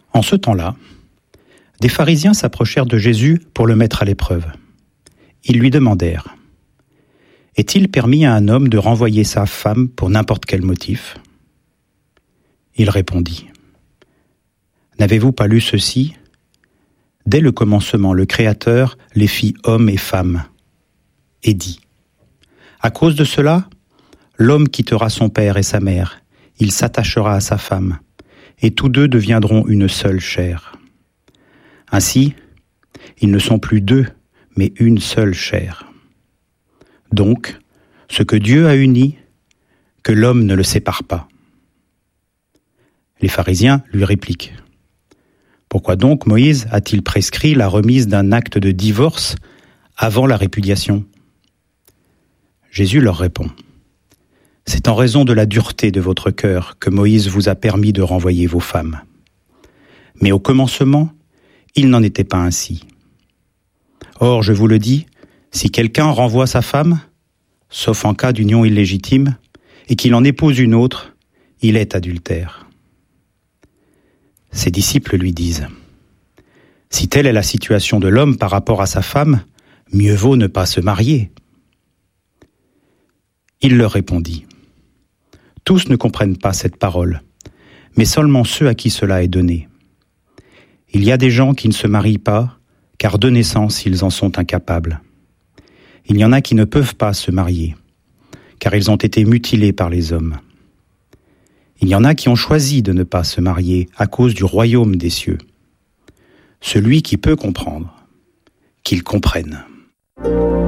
En ce temps-là, des pharisiens s'approchèrent de Jésus pour le mettre à l'épreuve. Ils lui demandèrent : « Est-il permis à un homme de renvoyer sa femme pour n'importe quel motif ?» Il répondit : « N'avez-vous pas lu ceci ? Dès le commencement, le Créateur les fit hommes et femmes, et dit : à cause de cela, l'homme quittera son père et sa mère, il s'attachera à sa femme, et tous deux deviendront une seule chair. Ainsi, ils ne sont plus deux, mais une seule chair. Donc, ce que Dieu a uni, que l'homme ne le sépare pas. » Les pharisiens lui répliquent : « Pourquoi donc Moïse a-t-il prescrit la remise d'un acte de divorce avant la répudiation ?» Jésus leur répond : « C'est en raison de la dureté de votre cœur que Moïse vous a permis de renvoyer vos femmes. Mais au commencement, il n'en était pas ainsi. Or, je vous le dis, si quelqu'un renvoie sa femme, sauf en cas d'union illégitime, et qu'il en épouse une autre, il est adultère. » Ses disciples lui disent : « Si telle est la situation de l'homme par rapport à sa femme, mieux vaut ne pas se marier. » Il leur répondit : « Tous ne comprennent pas cette parole, mais seulement ceux à qui cela est donné. Il y a des gens qui ne se marient pas, car de naissance ils en sont incapables. Il y en a qui ne peuvent pas se marier, car ils ont été mutilés par les hommes. Il y en a qui ont choisi de ne pas se marier à cause du royaume des cieux. Celui qui peut comprendre, qu'il comprenne. »